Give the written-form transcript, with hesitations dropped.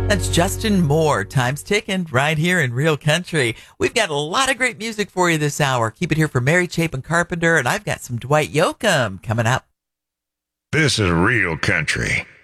That's Justin Moore, Time's Ticking, right here in Real Country. We've got a lot of great music for you this hour. Keep it here for Mary Chapin Carpenter, and I've got some Dwight Yoakam coming up. This is Real Country.